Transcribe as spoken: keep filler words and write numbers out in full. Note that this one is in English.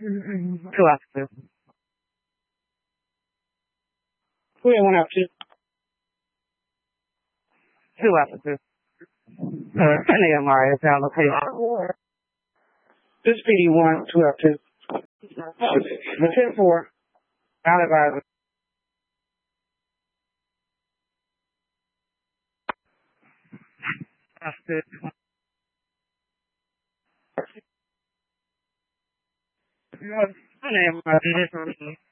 Two officers. Who you want up to? Two officers. Uh, any of them are at our location. This P D one, two up two. The ten four. I'll advise. Officer. My name is